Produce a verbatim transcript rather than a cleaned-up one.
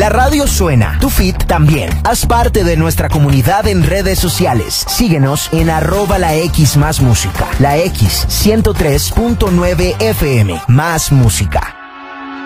La radio suena, tu feed también. Haz parte de nuestra comunidad en redes sociales. Síguenos en arroba la X más música. La X ciento tres punto nueve F M. Más música.